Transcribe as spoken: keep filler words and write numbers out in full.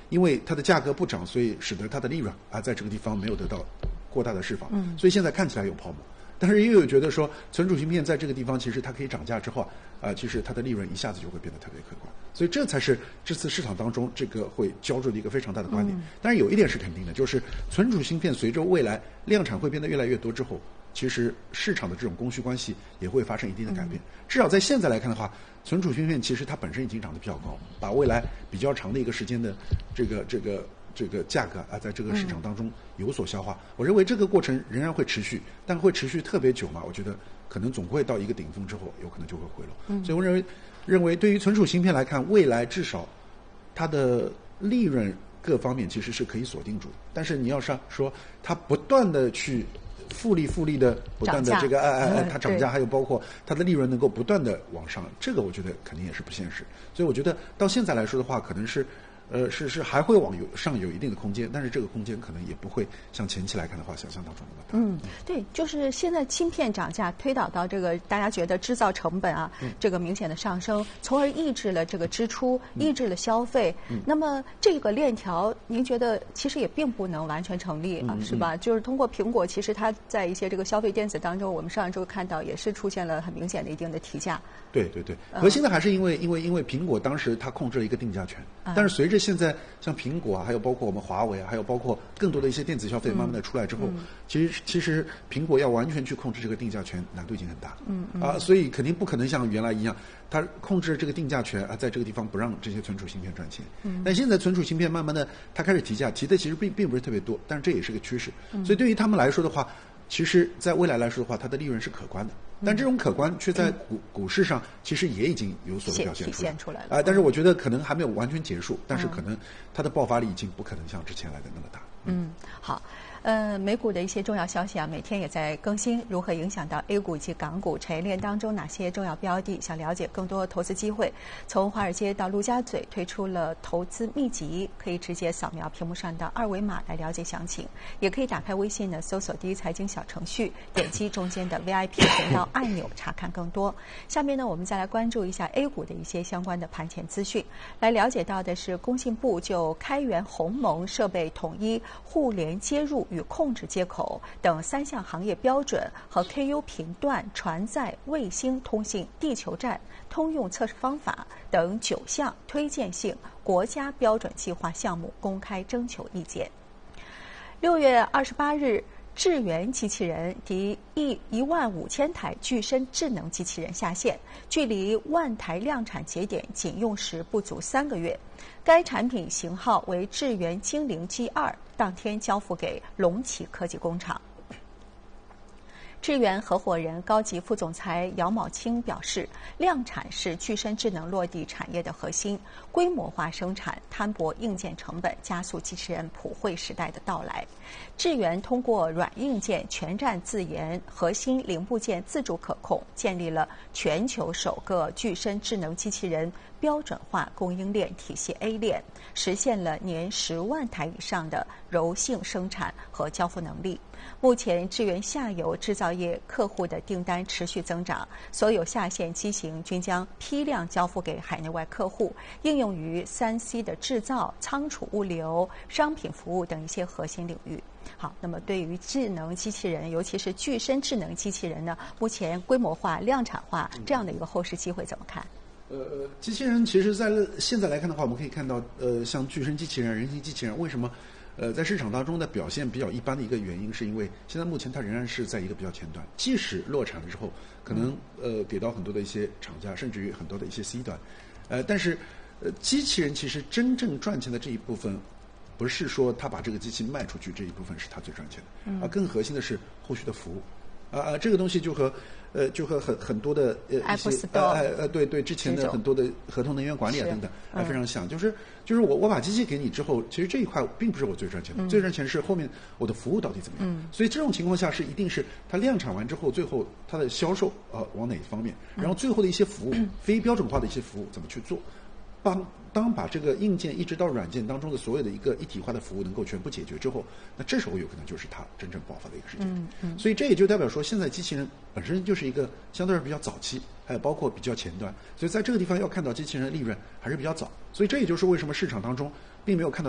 因为它的价格不涨，所以使得它的利润啊在这个地方没有得到过大的释放，嗯，所以现在看起来有泡沫。但是也有觉得说，存储芯片在这个地方其实它可以涨价之后啊、呃，其实它的利润一下子就会变得特别可观，所以这才是这次市场当中这个会浇筑的一个非常大的观点。但是有一点是肯定的，就是存储芯片随着未来量产会变得越来越多之后，其实市场的这种供需关系也会发生一定的改变。至少在现在来看的话，存储芯片其实它本身已经涨得比较高，把未来比较长的一个时间的这个这个。这个价格啊，在这个市场当中有所消化，嗯、我认为这个过程仍然会持续，但会持续特别久嘛？我觉得可能总会到一个顶峰之后，有可能就会回落。嗯、所以我认为，认为对于存储芯片来看，未来至少它的利润各方面其实是可以锁定住的。但是你要是说它不断的去复利复利的不断的这个哎哎哎，它涨价，还有包括它的利润能够不断的往上，这个我觉得肯定也是不现实。所以我觉得到现在来说的话，可能是。呃，是是还会往有上有一定的空间，但是这个空间可能也不会像前期来看的话想象当中那么大。 嗯，对，就是现在芯片涨价推导到这个大家觉得制造成本啊，嗯、这个明显的上升，从而抑制了这个支出，抑制了消费。嗯、那么这个链条，您觉得其实也并不能完全成立啊，嗯、是吧？嗯、就是通过苹果，其实它在一些这个消费电子当中，我们上一周看到也是出现了很明显的一定的提价。 对对对，核心的还是因为、嗯、因为因为苹果当时它控制了一个定价权，嗯、但是随着现在像苹果啊，还有包括我们华为啊，还有包括更多的一些电子消费慢慢的出来之后，嗯、其实其实苹果要完全去控制这个定价权难度已经很大，嗯嗯啊，所以肯定不可能像原来一样，它控制这个定价权啊，在这个地方不让这些存储芯片赚钱。嗯，但现在存储芯片慢慢的它开始提价，提的其实并并不是特别多，但是这也是个趋势。嗯、所以对于他们来说的话，其实在未来来说的话，它的利润是可观的。但这种可观却在股、嗯、股市上其实也已经有所表现出来， 出来了啊、呃！但是我觉得可能还没有完全结束，但是可能它的爆发力已经不可能像之前来的那么大。 嗯，嗯好。呃，美股的一些重要消息啊，每天也在更新，如何影响到 A 股以及港股产业链当中哪些重要标的？想了解更多投资机会，从华尔街到陆家嘴推出了投资秘籍，可以直接扫描屏幕上的二维码来了解详情，也可以打开微信呢，搜索第一财经小程序，点击中间的 V I P 频道按钮查看更多。下面呢，我们再来关注一下 A 股的一些相关的盘前资讯，来了解到的是工信部就开源鸿蒙设备统一互联接入与控制接口等三项行业标准和 K U 频段、船载、卫星通信、地球站通用测试方法等九项推荐性国家标准计划项目公开征求意见。六月二十八日，智源机器人第一一万五千台具身智能机器人下线，距离万台量产节点仅用时不足三个月。该产品型号为智源精灵 G 二，当天交付给龙旗科技工厂。智源合伙人、高级副总裁姚某清表示，量产是具身智能落地产业的核心，规模化生产，摊薄硬件成本，加速机器人普惠时代的到来。智源通过软硬件全站自研，核心零部件自主可控，建立了全球首个具身智能机器人标准化供应链体系 A 链，实现了年十万台以上的柔性生产和交付能力。目前，智源下游制造业客户的订单持续增长，所有下线机型均将批量交付给海内外客户，应用于 三 C 的制造、仓储物流、商品服务等一些核心领域。好，那么对于智能机器人，尤其是具身智能机器人呢，目前规模化、量产化这样的一个后市机会怎么看？ 呃，机器人其实在现在来看的话，我们可以看到，呃，像具身机器人、人形机器人，为什么？呃，在市场当中的表现比较一般的一个原因，是因为现在目前它仍然是在一个比较前端，即使落产了之后，可能呃给到很多的一些厂家，甚至于很多的一些 C 端，呃，但是呃机器人其实真正赚钱的这一部分，不是说他把这个机器卖出去这一部分是他最赚钱的，而、呃、更核心的是后续的服务。啊啊，这个东西就和呃就和很很多的呃一些呃呃对对之前的很多的合同能源管理啊等等啊、嗯、非常像，就是就是我我把机器给你之后，其实这一块并不是我最赚钱的，嗯、最赚钱是后面我的服务到底怎么样。嗯、所以这种情况下是一定是它量产完之后，最后它的销售呃往哪一方面，然后最后的一些服务、嗯、非标准化的一些服务怎么去做。当当把这个硬件一直到软件当中的所有的一个一体化的服务能够全部解决之后，那这时候有可能就是它真正爆发的一个时间。嗯嗯。所以这也就代表说，现在机器人本身就是一个相对来说比较早期，还有包括比较前端，所以在这个地方要看到机器人的利润还是比较早。所以这也就是为什么市场当中并没有看到